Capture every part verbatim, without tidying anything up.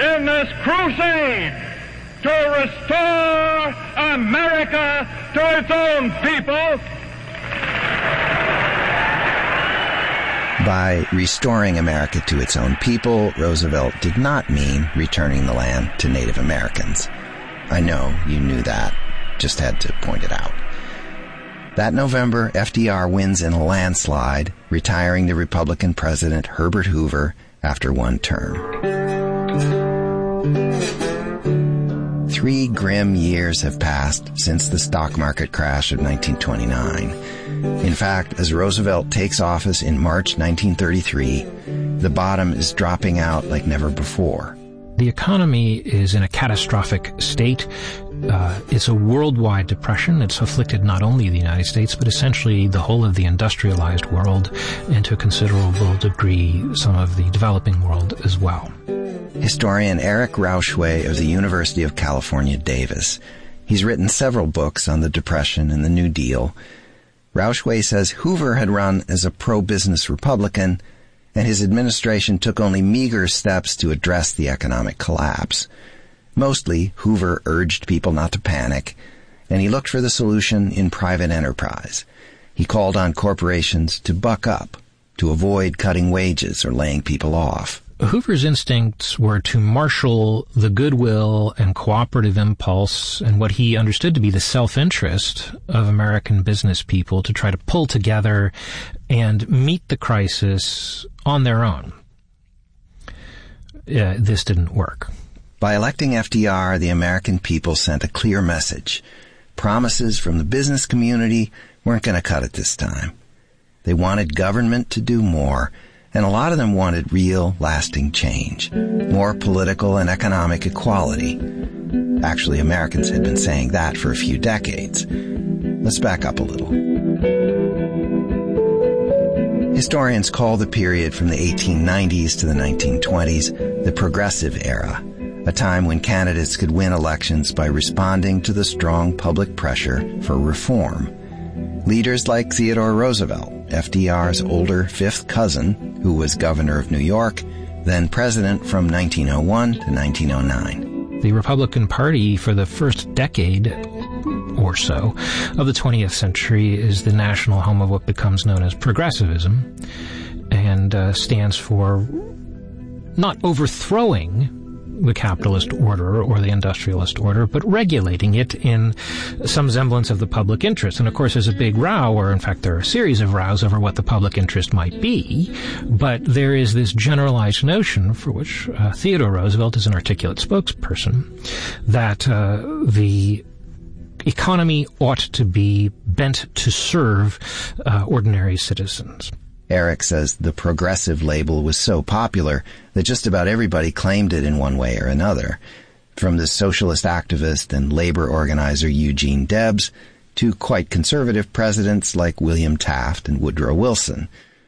in this crusade to restore America to its own people. By restoring America to its own people, Roosevelt did not mean returning the land to Native Americans. I know you knew that, just had to point it out. That November, F D R wins in a landslide, retiring the Republican President Herbert Hoover after one term. Three grim years have passed since the stock market crash of nineteen twenty-nine. In fact, as Roosevelt takes office in March nineteen thirty-three, the bottom is dropping out like never before. The economy is in a catastrophic state. Uh, it's a worldwide depression. It's afflicted not only the United States, but essentially the whole of the industrialized world, and to a considerable degree, some of the developing world as well. Historian Eric Rauchway of the University of California, Davis. He's written several books on the Depression and the New Deal. Rauchway says Hoover had run as a pro-business Republican, and his administration took only meager steps to address the economic collapse. Mostly, Hoover urged people not to panic, and he looked for the solution in private enterprise. He called on corporations to buck up, to avoid cutting wages or laying people off. Hoover's instincts were to marshal the goodwill and cooperative impulse and what he understood to be the self-interest of American business people to try to pull together and meet the crisis on their own. Uh, this didn't work. By electing F D R, the American people sent a clear message. Promises from the business community weren't going to cut it this time. They wanted government to do more, and a lot of them wanted real, lasting change. More political and economic equality. Actually, Americans had been saying that for a few decades. Let's back up a little. Historians call the period from the eighteen nineties to the nineteen twenties the Progressive Era, a time when candidates could win elections by responding to the strong public pressure for reform. Leaders like Theodore Roosevelt, F D R's older fifth cousin, who was governor of New York, then president from nineteen oh one to nineteen oh nine. The Republican Party for the first decade or so of the twentieth century is the national home of what becomes known as progressivism, and uh, stands for not overthrowing the capitalist order or the industrialist order, but regulating it in some semblance of the public interest. And of course there's a big row, or in fact there are a series of rows over what the public interest might be, but there is this generalized notion, for which uh, Theodore Roosevelt is an articulate spokesperson, that uh, the economy ought to be bent to serve uh, ordinary citizens. Eric says the progressive label was so popular that just about everybody claimed it in one way or another, from the socialist activist and labor organizer Eugene Debs to quite conservative presidents like William Taft and Woodrow Wilson.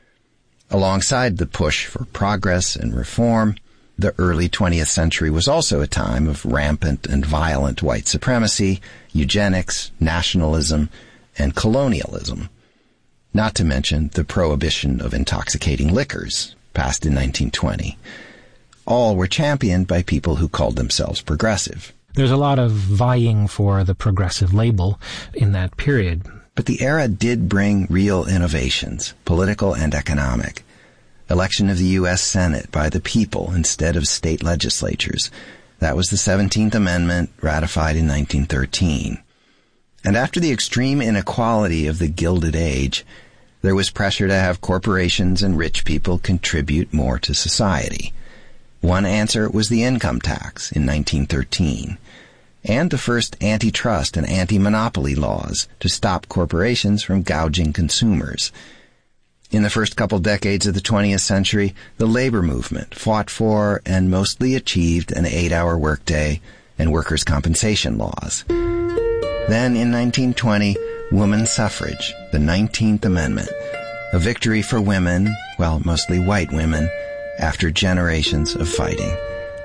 Alongside the push for progress and reform, the early twentieth century was also a time of rampant and violent white supremacy, eugenics, nationalism, and colonialism. Not to mention the prohibition of intoxicating liquors, passed in nineteen twenty. All were championed by people who called themselves progressive. There's a lot of vying for the progressive label in that period. But the era did bring real innovations, political and economic. Election of the U S Senate by the people instead of state legislatures. That was the seventeenth Amendment, ratified in nineteen thirteen. And after the extreme inequality of the Gilded Age, there was pressure to have corporations and rich people contribute more to society. One answer was the income tax in nineteen thirteen, and the first antitrust and anti-monopoly laws to stop corporations from gouging consumers. In the first couple decades of the twentieth century, the labor movement fought for and mostly achieved an eight-hour workday and workers' compensation laws. Then, in nineteen twenty, woman suffrage, the nineteenth Amendment, a victory for women, well, mostly white women, after generations of fighting.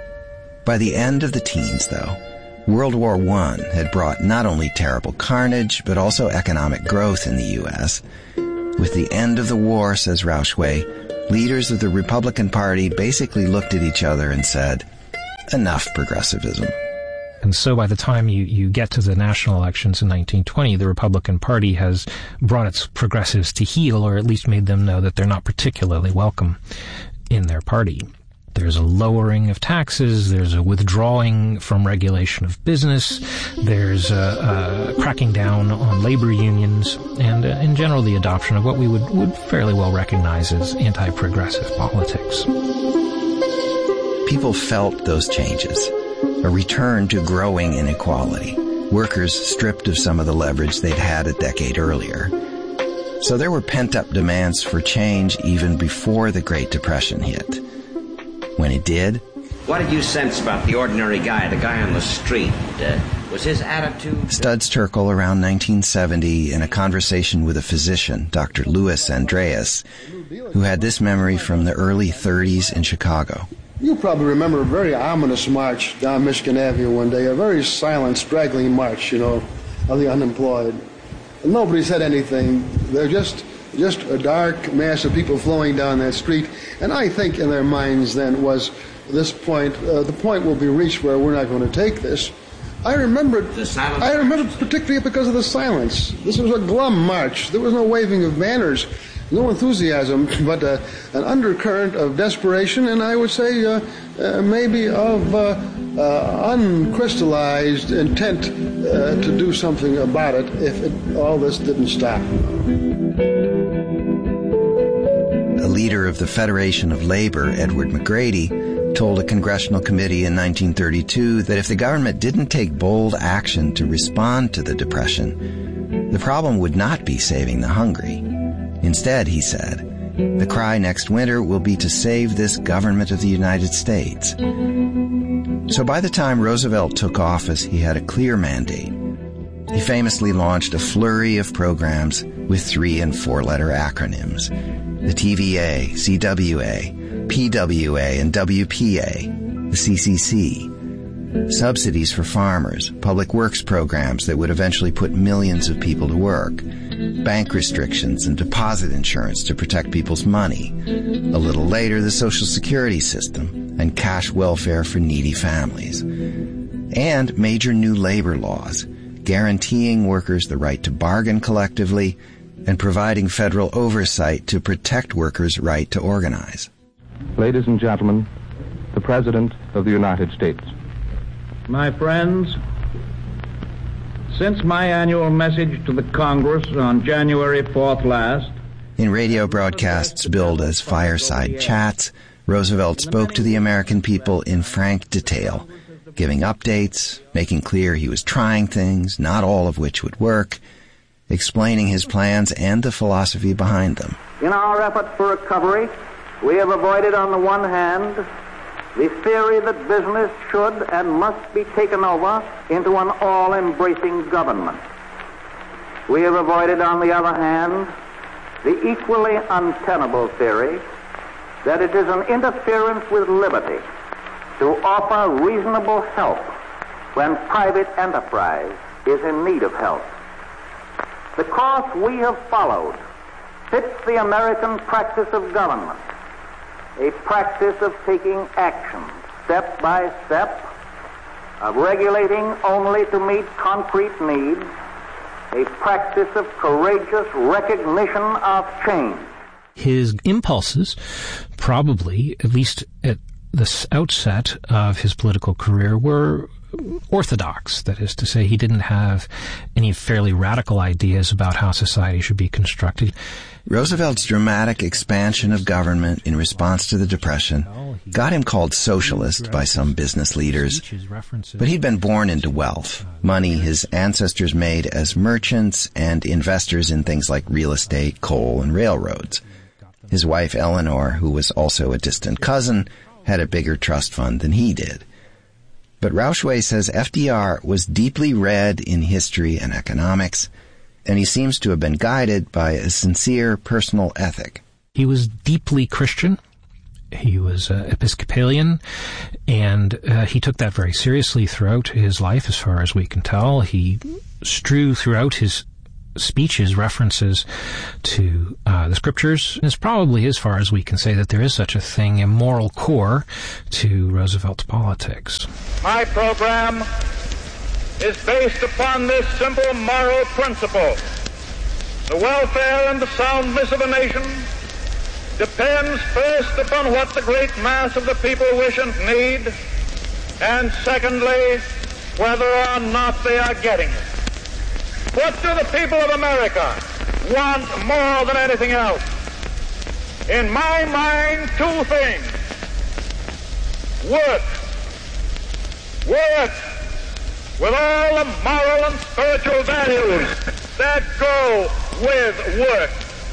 By the end of the teens, though, World War One had brought not only terrible carnage, but also economic growth in the U S. With the end of the war, says Rauchway, leaders of the Republican Party basically looked at each other and said, enough progressivism. And so by the time you, you get to the national elections in nineteen twenty, the Republican Party has brought its progressives to heel, or at least made them know that they're not particularly welcome in their party. There's a lowering of taxes, there's a withdrawing from regulation of business, there's a, a cracking down on labor unions, and uh, in general the adoption of what we would, would fairly well recognize as anti-progressive politics. People felt those changes. A return to growing inequality. Workers stripped of some of the leverage they'd had a decade earlier. So there were pent-up demands for change even before the Great Depression hit. When it did... What did you sense about the ordinary guy, the guy on the street? Uh, was his attitude... Studs Terkel, around nineteen seventy, in a conversation with a physician, Doctor Louis Andreas, who had this memory from the early thirties in Chicago. You probably remember a very ominous march down Michigan Avenue one day, a very silent, straggling march, you know, of the unemployed. And nobody said anything. They're just just a dark mass of people flowing down that street. And I think in their minds then was this point, uh, the point will be reached where we're not going to take this. I remember it, the silence. I remember it particularly because of the silence. This was a glum march. There was no waving of banners. No enthusiasm, but uh, an undercurrent of desperation, and I would say uh, uh, maybe of uh, uh, uncrystallized intent uh, to do something about it if it, all this didn't stop. A leader of the Federation of Labor, Edward McGrady, told a congressional committee in nineteen thirty-two that if the government didn't take bold action to respond to the Depression, the problem would not be saving the hungry. Instead, he said, the cry next winter will be to save this government of the United States. So by the time Roosevelt took office, he had a clear mandate. He famously launched a flurry of programs with three- and four-letter acronyms. The T V A, C W A, P W A, and W P A, the C C C. Subsidies for farmers, public works programs that would eventually put millions of people to work, bank restrictions and deposit insurance to protect people's money. A little later, the Social Security system and cash welfare for needy families. And major new labor laws, guaranteeing workers the right to bargain collectively and providing federal oversight to protect workers' right to organize. Ladies and gentlemen, the President of the United States. My friends, since my annual message to the Congress on January fourth last... In radio broadcasts billed as fireside chats, Roosevelt spoke to the American people in frank detail, giving updates, making clear he was trying things, not all of which would work, explaining his plans and the philosophy behind them. In our effort for recovery, we have avoided on the one hand the theory that business should and must be taken over into an all-embracing government. We have avoided, on the other hand, the equally untenable theory that it is an interference with liberty to offer reasonable help when private enterprise is in need of help. The course we have followed fits the American practice of government, a practice of taking action step by step, of regulating only to meet concrete needs, a practice of courageous recognition of change. His impulses, probably, at least at the outset of his political career, were orthodox. That is to say, he didn't have any fairly radical ideas about how society should be constructed. Roosevelt's dramatic expansion of government in response to the Depression got him called socialist by some business leaders, but he'd been born into wealth, money his ancestors made as merchants and investors in things like real estate, coal, and railroads. His wife Eleanor, who was also a distant cousin, had a bigger trust fund than he did. But Rauchway says F D R was deeply read in history and economics, and he seems to have been guided by a sincere personal ethic. He was deeply Christian. He was uh, Episcopalian, and uh, he took that very seriously throughout his life, as far as we can tell. He strew throughout his speeches references to uh, the scriptures. It's probably, as far as we can say, that there is such a thing, a moral core to Roosevelt's politics. My program is based upon this simple moral principle. The welfare and the soundness of a nation depends first upon what the great mass of the people wish and need, and secondly, whether or not they are getting it. What do the people of America want more than anything else? In my mind, two things. Work. Work with all the moral and spiritual values that go with work.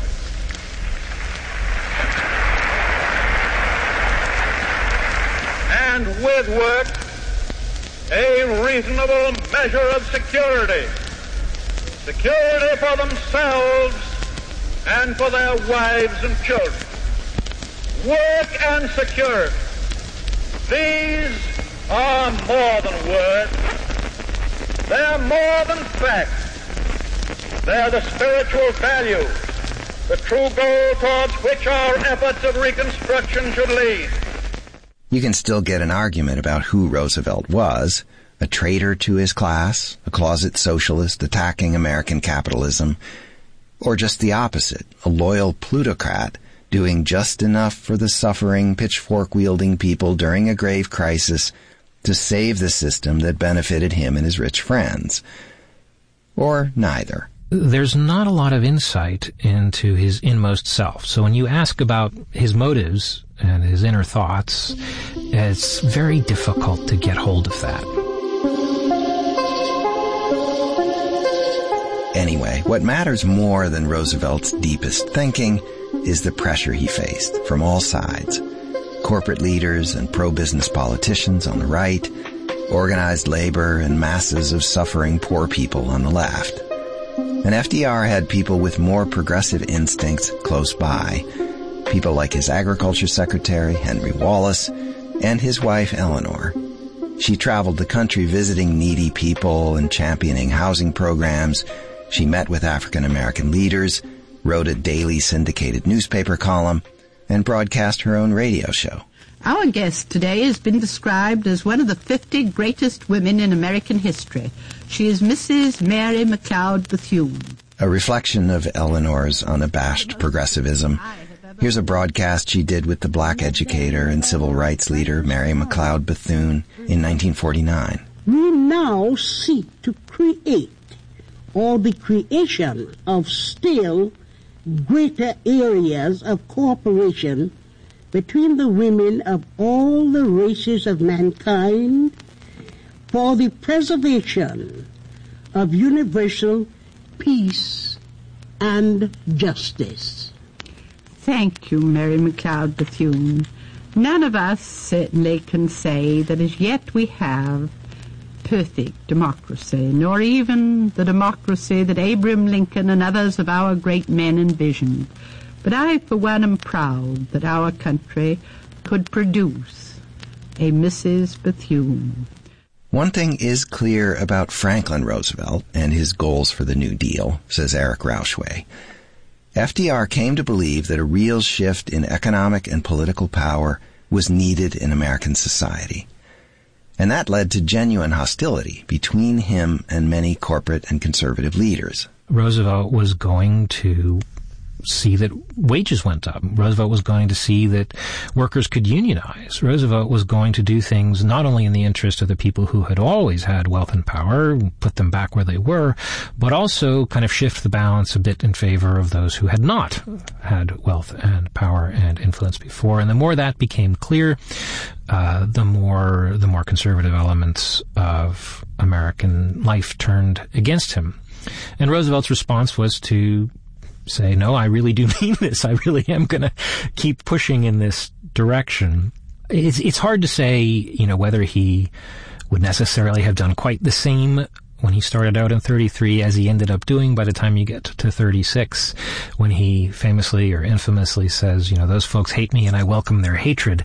And with work, a reasonable measure of security. Security for themselves and for their wives and children. Work and security. These are more than words. They're more than facts. They're the spiritual values, the true goal towards which our efforts of reconstruction should lead. You can still get an argument about who Roosevelt was. A traitor to his class, a closet socialist attacking American capitalism, or just the opposite, a loyal plutocrat doing just enough for the suffering, pitchfork-wielding people during a grave crisis to save the system that benefited him and his rich friends. Or neither. There's not a lot of insight into his inmost self. So when you ask about his motives and his inner thoughts, it's very difficult to get hold of that. Anyway, what matters more than Roosevelt's deepest thinking is the pressure he faced from all sides. Corporate leaders and pro-business politicians on the right, organized labor and masses of suffering poor people on the left. And F D R had people with more progressive instincts close by. People like his agriculture secretary, Henry Wallace, and his wife, Eleanor. She traveled the country visiting needy people and championing housing programs. She met with African-American leaders, wrote a daily syndicated newspaper column, and broadcast her own radio show. Our guest today has been described as one of the fifty greatest women in American history. She is Missus Mary McLeod Bethune. A reflection of Eleanor's unabashed progressivism. Here's a broadcast she did with the black educator and civil rights leader Mary McLeod Bethune in nineteen forty-nine. We now seek to create, or the creation of still greater areas of cooperation between the women of all the races of mankind for the preservation of universal peace and justice. Thank you, Mary McLeod Bethune. None of us certainly can say that as yet we have perfect democracy, nor even the democracy that Abraham Lincoln and others of our great men envisioned. But I, for one, am proud that our country could produce a Missus Bethune. One thing is clear about Franklin Roosevelt and his goals for the New Deal, says Eric Rauchway. F D R came to believe that a real shift in economic and political power was needed in American society. And that led to genuine hostility between him and many corporate and conservative leaders. Roosevelt was going to see that wages went up. Roosevelt was going to see that workers could unionize. Roosevelt was going to do things not only in the interest of the people who had always had wealth and power, put them back where they were, but also kind of shift the balance a bit in favor of those who had not had wealth and power and influence before. And the more that became clear, uh, the more the more conservative elements of American life turned against him. And Roosevelt's response was to say, no, I really do mean this. I really am going to keep pushing in this direction. It's, it's hard to say, you know, whether he would necessarily have done quite the same when he started out in thirty-three as he ended up doing by the time you get to thirty-six, when he famously or infamously says, you know, those folks hate me and I welcome their hatred.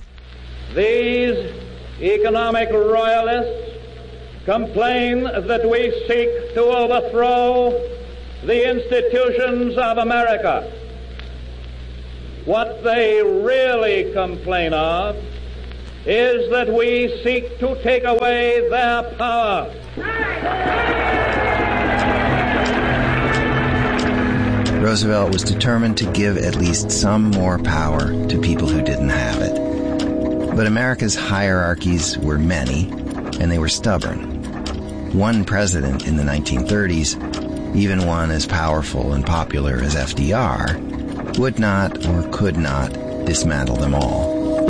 These economic royalists complain that we seek to overthrow the institutions of America. What they really complain of is that we seek to take away their power. Roosevelt was determined to give at least some more power to people who didn't have it. But America's hierarchies were many, and they were stubborn. One president in the nineteen thirties, even one as powerful and popular as F D R, would not or could not dismantle them all.